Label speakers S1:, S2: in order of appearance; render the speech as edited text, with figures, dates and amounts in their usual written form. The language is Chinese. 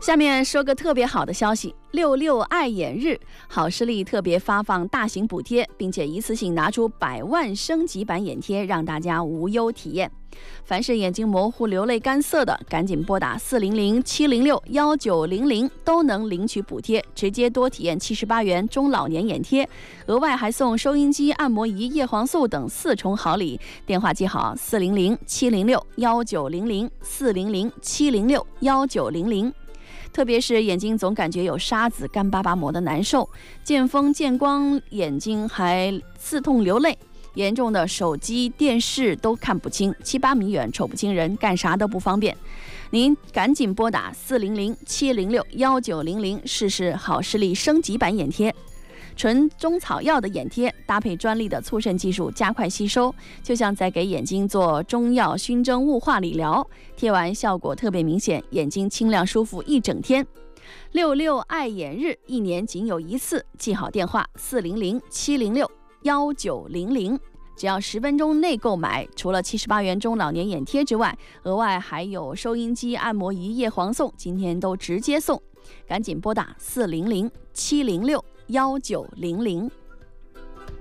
S1: 下面说个特别好的消息，66爱眼日，好视力特别发放大型补贴，并且一次性拿出100万升级版眼贴，让大家无忧体验。凡是眼睛模糊、流泪干涩的，赶紧拨打400-706-1900，都能领取补贴，直接多体验78元中老年眼贴，额外还送收音机、按摩仪、叶黄素等4重好礼。电话记好：400-706-1900，400-706-1900。特别是眼睛总感觉有沙子、干巴巴磨得难受，见风见光，眼睛还刺痛流泪，严重的手机、电视都看不清，7、8米远瞅不清人，干啥都不方便。您赶紧拨打400-706-1900，试试好视力升级版眼贴。纯中草药的眼贴搭配专利的促渗技术，加快吸收，就像在给眼睛做中药熏蒸雾化理疗，贴完效果特别明显，眼睛清亮舒服一整天。66爱眼日1年仅有1次，记好电话：400-706-1900。只要10分钟内购买，除了78元中老年眼贴之外，额外还有收音机、按摩仪、叶黄送，今天都直接送。赶紧拨打400-706-1900。